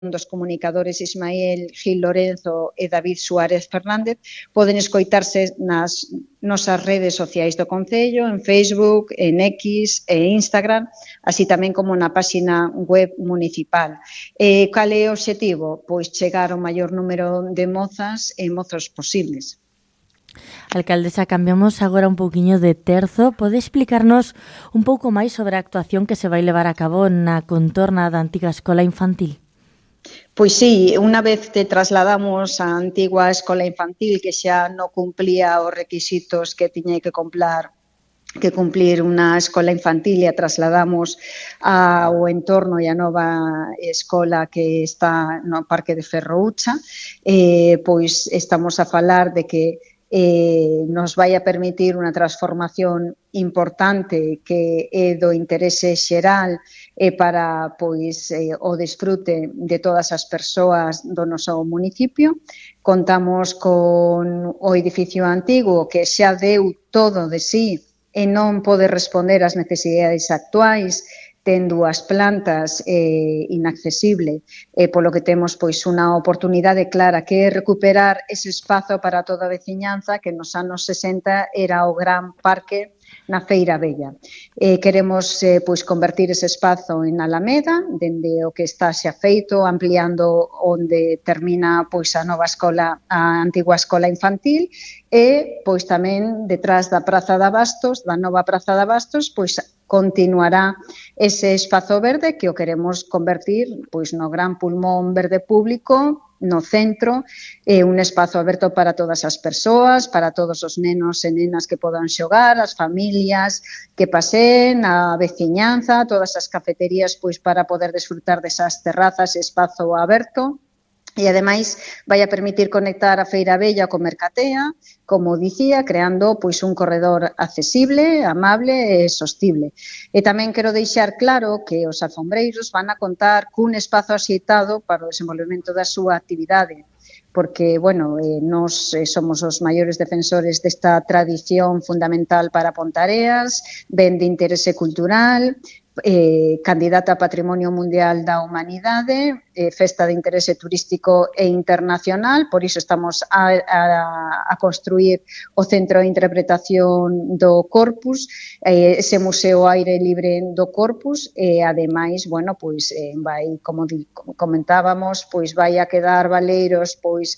dos comunicadores Ismael Gil Lorenzo e David Suárez Fernández, poden escoitarse nas nosas redes sociais do Concello, en Facebook, en X e Instagram, así tamén como na páxina web municipal. Cal é o obxectivo? Pois chegar ao maior número de mozas e mozos posibles. Alcaldesa, cambiamos agora un pouquiño de terzo. Pode explicarnos un pouco máis sobre a actuación que se vai levar a cabo na contorna da antiga escola infantil? Pois sí, unha vez que trasladamos a antigua escola infantil que xa non cumplía os requisitos que tiña que cumplir unha escola infantil e a trasladamos ao entorno e a nova escola que está no Parque de Ferroucha, pois estamos a falar de que nos vai a permitir unha transformación importante que é do interese xeral e para pois o desfrute de todas as persoas do noso municipio. Contamos con o edificio antigo que xa deu todo de sí e non pode responder ás necesidades actuais, ten 2 plantas inaccesible, polo que temos pois unha oportunidade clara que é recuperar ese espazo para toda a veciñanza que nos anos 60 era o gran parque na Feira Bella. Queremos pois convertir ese espazo en Alameda, dende o que está xa feito, ampliando onde termina pois a nova escola, a antigua escola infantil, e pois tamén detrás da Praza de Abastos, da nova Praza de Abastos, pois continuará ese espazo verde que o queremos convertir pois no gran pulmón verde público no centro, un espazo aberto para todas as persoas, para todos os nenos e nenas que podan xogar, as familias que paseen, a veciñanza, todas as cafeterías pois para poder desfrutar desas terrazas e espazo aberto. E, ademais, vai a permitir conectar a Feira Bella co Mercatea, como dicía, creando pois un corredor accesible, amable e sostible. E tamén quero deixar claro que os alfombreiros van a contar cun espazo axeitado para o desenvolvemento da súa actividade, porque, bueno, nós somos os maiores defensores desta tradición fundamental para Pontareas, ben de interese cultural, candidata a Patrimonio Mundial da Humanidade, festa de interese turístico e internacional, por iso estamos a construir o Centro de Interpretación do Corpus, ese museo aire libre do Corpus, e ademais, bueno, pois vai, como comentábamos, pois vai a quedar baleiros, pois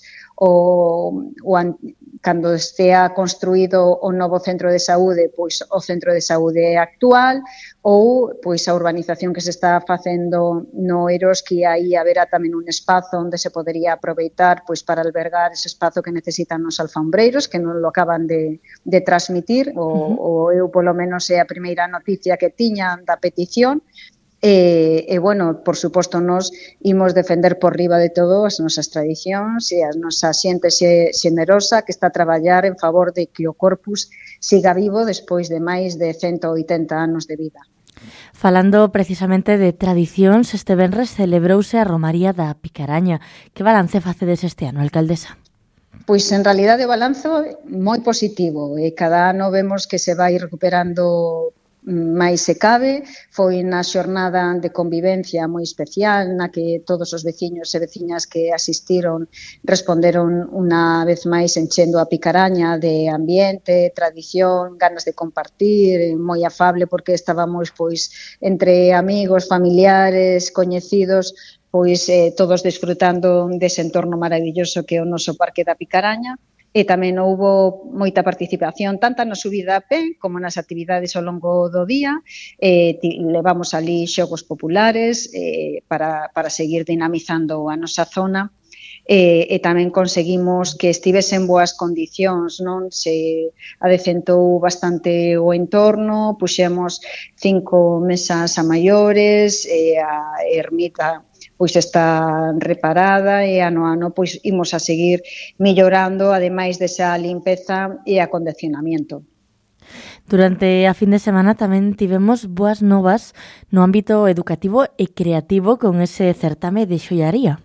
cando estea construído o novo centro de saúde, pois o centro de saúde actual, ou pois a urbanización que se está facendo no Eroski, aí haberá tamén un espazo onde se podería aproveitar pois para albergar ese espazo que necesitan os alfombreiros, que non lo acaban de transmitir, ou eu polo menos é a primeira noticia que tiñan da petición. E, bueno, por suposto, nos imos defender por riba de todo as nosas tradicións e a nosa xente xenerosa que está a traballar en favor de que o Corpus siga vivo despois de máis de 180 anos de vida. Falando precisamente de tradicións, este venres celebrouse a Romaría da Picaraña. Que balance facedes este ano, alcaldesa? Pois, en realidade, o balanzo moi positivo. Cada ano vemos que se vai recuperando máis se cabe. Foi na xornada de convivencia moi especial na que todos os veciños e veciñas que asistiron responderon unha vez máis enchendo a Picaraña de ambiente, tradición, ganas de compartir, moi afable porque estábamos pois entre amigos, familiares, coñecidos, pois todos desfrutando dese entorno maravilloso que é o noso Parque da Picaraña. E tamén houbo moita participación tanto na subida a pé como nas actividades ao longo do día. Levamos ali xogos populares para seguir dinamizando a nosa zona e tamén conseguimos que estivese en boas condicións, non? Se adecentou bastante o entorno, puxemos 5 mesas a maiores, a ermita pois está reparada e ano a ano pois imos a seguir mellorando, ademais desa limpeza e acondicionamento. Durante a fin de semana tamén tivemos boas novas no ámbito educativo e creativo con ese certame de xollaría.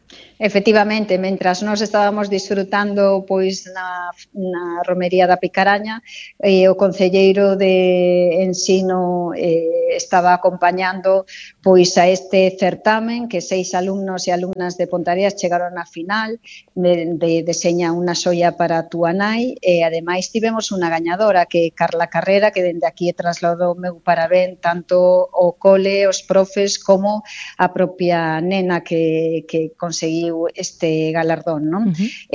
Efectivamente, mentras nós estábamos disfrutando pois na romería da Picaraña, o concelleiro de Ensino estaba acompañando pois a este certamen que 6 alumnos e alumnas de Pontareas chegaron á final de Deseña unha xoia para túa nai e ademais tivemos unha gañadora que é Carla Carrera, que dende aquí trasladou o meu parabén tanto ao cole, os profes como a propia nena que conseguiu este galardón, non?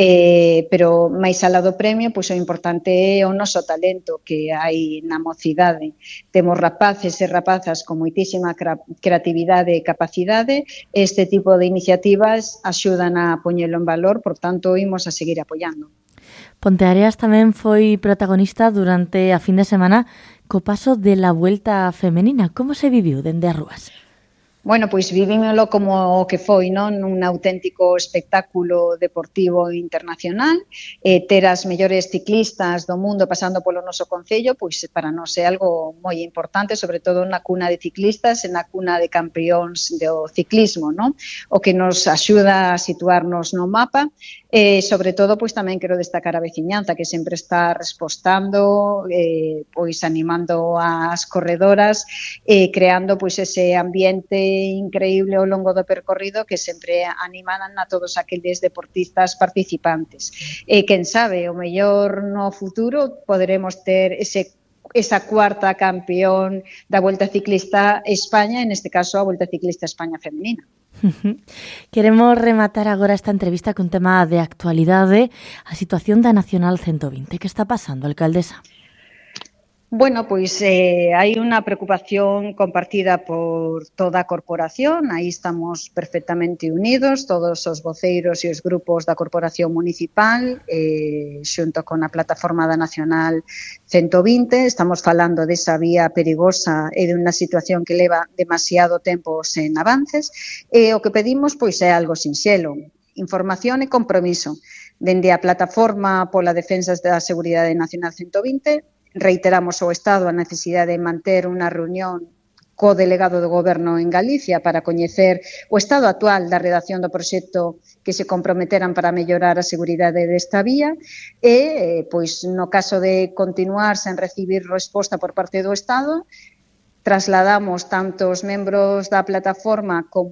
Pero máis alá do premio, pois o importante é o noso talento que hai na mocidade. Temos rapaces e rapazas con moitísima creatividade e capacidade. Este tipo de iniciativas axudan a poñelo en valor, por tanto, imos a seguir apoiando. Ponteareas tamén foi protagonista durante a fin de semana co paso de la Vuelta Femenina. Como se viviu dende as rúas? Bueno, pois vivímolo como o que foi, non? Un auténtico espectáculo deportivo internacional. Ter as mellores ciclistas do mundo pasando polo noso concello, pois para nós é algo moi importante, sobre todo na cuna de ciclistas e na cuna de campeóns do ciclismo, non? O que nos axuda a situarnos no mapa. Sobre todo, pois tamén quero destacar a veciñanza que sempre está respostando, pois animando as corredoras, creando pois ese ambiente increíble ao longo do percorrido que sempre animan a todos aqueles deportistas participantes. Quen sabe, o mellor no futuro poderemos ter esa cuarta campeón da Volta Ciclista España, en este caso a Volta Ciclista España femenina. Queremos rematar agora esta entrevista con tema de actualidade, a situación da Nacional 120. Que está pasando, alcaldesa? Bueno, pois hai unha preocupación compartida por toda a corporación, aí estamos perfectamente unidos, todos os voceiros e os grupos da corporación municipal, xunto con a plataforma da Nacional 120, estamos falando desa vía perigosa e de unha situación que leva demasiado tempo sen avances, e o que pedimos pois é algo sinxelo, información e compromiso. Dende a plataforma pola defensa da seguridade nacional 120, reiteramos ao Estado a necesidade de manter unha reunión co delegado do Goberno en Galicia para coñecer o estado actual da redacción do proxecto que se comprometeran para mellorar a seguridade desta vía e, pois, no caso de continuar sen recibir resposta por parte do Estado, trasladamos tanto os membros da plataforma como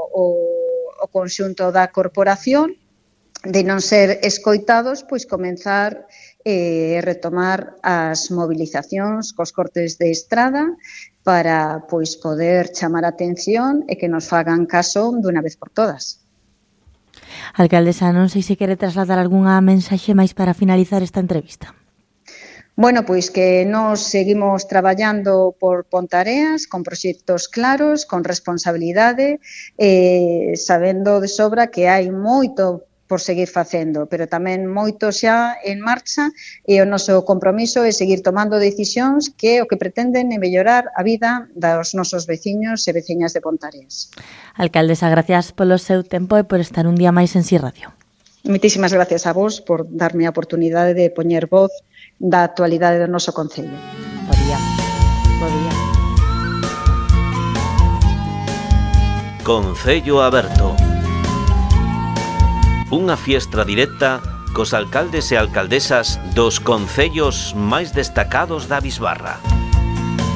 o conxunto da corporación de non ser escoitados, pois comenzar retomar as movilizacións cos cortes de estrada para pois poder chamar a atención e que nos fagan caso dunha vez por todas. Alcaldesa, non sei se quere trasladar algunha mensaxe máis para finalizar esta entrevista. Bueno, pois que nós seguimos traballando por Pontareas con proxectos claros, con responsabilidade, sabendo de sobra que hai moito por seguir facendo, pero tamén moito xa en marcha e o noso compromiso é seguir tomando decisións que o que pretenden é mellorar a vida dos nosos veciños e veciñas de Pontareas. Alcaldesa, gracias polo seu tempo e por estar un día máis en Si Radio. Moitísimas gracias a vos por darme a oportunidade de poñer voz da actualidade do noso concello. Bo día. Bo día. Concello Aberto. Unha fiestra directa cos alcaldes e alcaldesas dos concellos máis destacados da Bisbarra.